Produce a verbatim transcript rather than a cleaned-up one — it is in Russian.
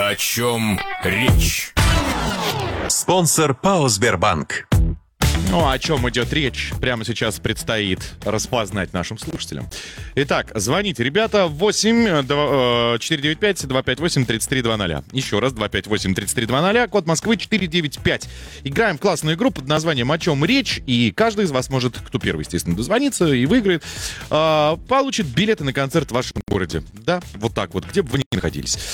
О чем речь? Спонсор ПАО «Сбербанк». Ну, о чем идет речь, прямо сейчас предстоит распознать нашим слушателям. Итак, звоните, ребята, восемь четыре девять пять два пять восемь тридцать три двадцать. Еще раз, два пять восемь тридцать три двадцать, код Москвы четыре девять пять. Играем в классную игру под названием «О чем речь», и каждый из вас может, кто первый, естественно, дозвониться и выиграет, получит билеты на концерт в вашем городе. Да, вот так вот, где бы вы ни находились.